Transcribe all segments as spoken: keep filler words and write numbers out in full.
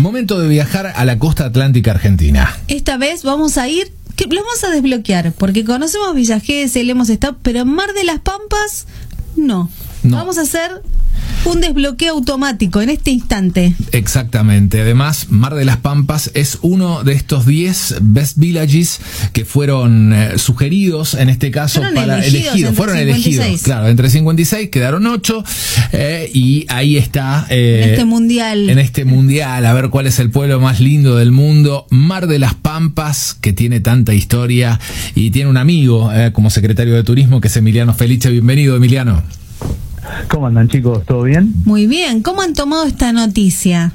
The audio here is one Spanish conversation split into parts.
Momento de viajar a la costa atlántica argentina. Esta vez vamos a ir, que lo vamos a desbloquear, porque conocemos Villa Gesell, hemos estado, pero en Mar de las Pampas, no. no. Vamos a hacer un desbloqueo automático en este instante. Exactamente. Además, Mar de las Pampas es uno de estos diez Best Villages que fueron eh, sugeridos, en este caso, fueron para elegidos. elegidos fueron elegidos. Claro, entre cincuenta y seis quedaron ocho eh, y ahí está. Eh, en este mundial. En este mundial, a ver cuál es el pueblo más lindo del mundo. Mar de las Pampas, que tiene tanta historia y tiene un amigo eh, como secretario de Turismo, que es Emiliano Felice. Bienvenido, Emiliano. ¿Cómo andan, chicos? ¿Todo bien? Muy bien. ¿Cómo han tomado esta noticia?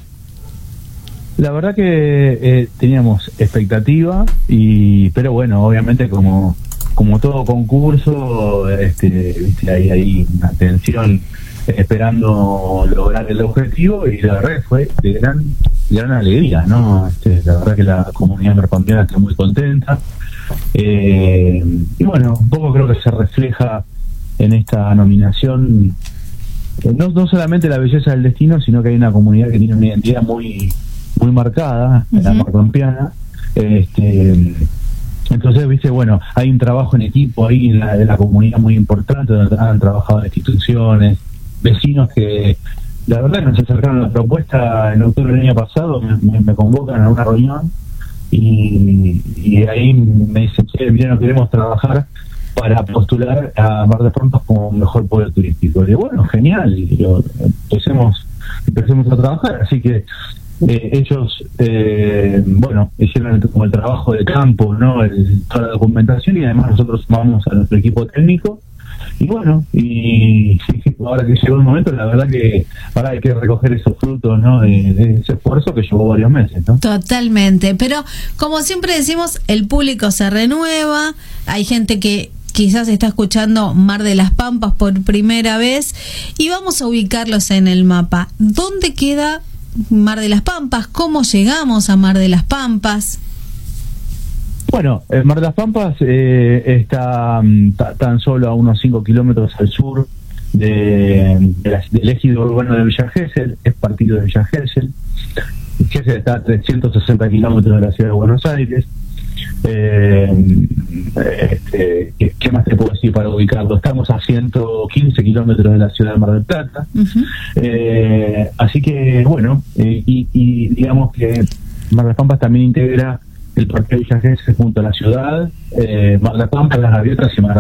La verdad que eh, teníamos expectativa, y pero bueno, obviamente como como todo concurso, este, viste, hay, hay una tensión esperando lograr el objetivo, y la verdad fue de gran gran alegría, ¿no? Este, la verdad que la comunidad merpampeana está muy contenta, eh, y bueno, un poco creo que se refleja en esta nominación no, no solamente la belleza del destino, sino que hay una comunidad que tiene una identidad muy muy marcada, uh-huh. la merpampeana. Este, entonces, viste, bueno, hay un trabajo en equipo ahí en la, en la comunidad muy importante, donde han trabajado instituciones, vecinos que la verdad nos acercaron a la propuesta en octubre del año pasado, me, me, me convocan a una reunión y, y ahí me dicen, che, mira, no queremos trabajar para postular a Mar de las Pampas como mejor pueblo turístico. Y bueno, genial, y yo, empecemos, empecemos a trabajar. Así que eh, ellos, eh, bueno, hicieron el, como el trabajo de campo, ¿no? El, toda la documentación, y además nosotros vamos a nuestro equipo técnico. Y bueno, y sí, ahora que llegó el momento, la verdad que ahora hay que recoger esos frutos, ¿no? De, de ese esfuerzo que llevó varios meses, ¿no? Totalmente, pero como siempre decimos, el público se renueva, hay gente que quizás está escuchando Mar de las Pampas por primera vez, y vamos a ubicarlos en el mapa. ¿Dónde queda Mar de las Pampas? ¿Cómo llegamos a Mar de las Pampas? Bueno, el Mar de las Pampas eh, está um, tan solo a unos cinco kilómetros al sur de, de la, del ejido urbano de Villa Gesell, es partido de Villa Gesell. Gesell está a trescientos sesenta kilómetros de la ciudad de Buenos Aires. Eh, este, ¿qué, ¿Qué más te puedo decir para ubicarlo? Estamos a ciento quince kilómetros de la ciudad de Mar del Plata. Uh-huh. eh, así que, bueno, eh, y, y digamos que Mar de las Pampas también integra el parque de Villa Gesell junto a la ciudad, eh, Mar de las Pampas, Las Gaviotas y Mar